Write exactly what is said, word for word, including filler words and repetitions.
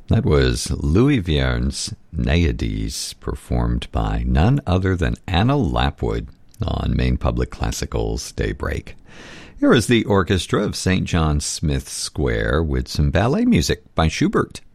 That was Louis Vierne's Naiades, performed by none other than Anna Lapwood on Maine Public Classical's Daybreak. Here is the orchestra of Saint John Smith Square with some ballet music by Schubert.